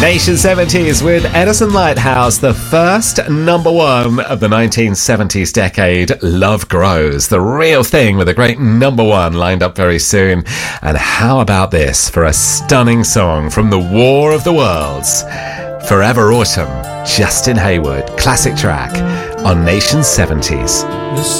Nation 70s with Edison Lighthouse, the first number one of the 1970s decade. Love Grows, the real thing, with a great number one lined up very soon. And how about this for a stunning song from the War of the Worlds? Forever Autumn, Justin Hayward, classic track on Nation 70s.